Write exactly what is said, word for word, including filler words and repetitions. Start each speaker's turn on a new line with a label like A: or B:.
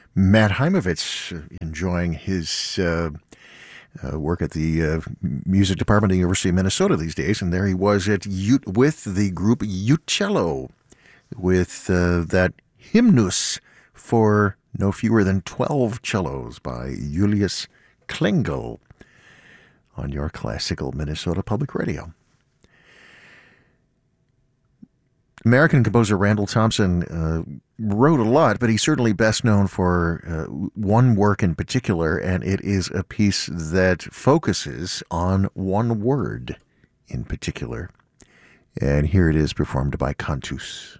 A: Matt Heimovitz, uh, enjoying his uh, uh, work at the uh, music department at the University of Minnesota these days, and there he was at U- with the group Uccello, with uh, that hymnus for no fewer than twelve cellos by Julius Klengel on your classical Minnesota Public Radio. American composer Randall Thompson uh, wrote a lot, but he's certainly best known for uh, one work in particular, and it is a piece that focuses on one word in particular. And here it is performed by Cantus.